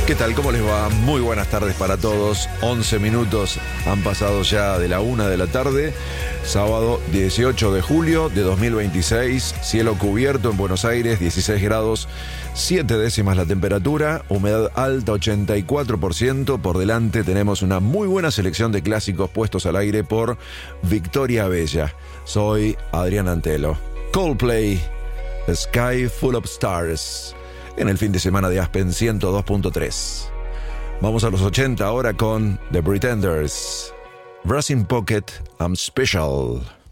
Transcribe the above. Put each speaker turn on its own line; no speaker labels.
¿Qué tal? ¿Cómo les va? Muy buenas tardes para todos. 11 minutos han pasado ya de la 1 de la tarde. Sábado 18 de julio de 2026. Cielo cubierto en Buenos Aires, 16 grados, 7 décimas la temperatura. Humedad alta, 84%. Por delante tenemos una muy buena selección de clásicos puestos al aire por Victoria Bella. Soy Adrián Antelo. Coldplay, A Sky Full of Stars. En el fin de semana de Aspen 102.3. Vamos a los 80 ahora con The Pretenders. Brass in Pocket, I'm Special.